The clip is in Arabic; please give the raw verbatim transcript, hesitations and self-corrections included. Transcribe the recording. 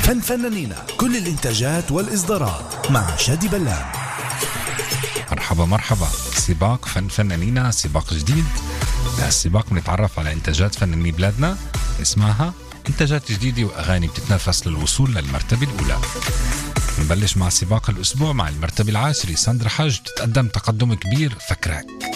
فن فنانين، كل الإنتاجات والإصدارات مع شادي بلان. مرحبا مرحبا. سباق فن فنانين، سباق جديد. بهالسباق بنتعرف على إنتاجات فنانين بلادنا اسمها إنتاجات جديدة وأغاني بتتنافس للوصول للمرتبة الأولى. نبلش مع سباق الأسبوع مع المرتبة العاشرة. ساندرا حج تتقدم تقدم كبير، فكرك.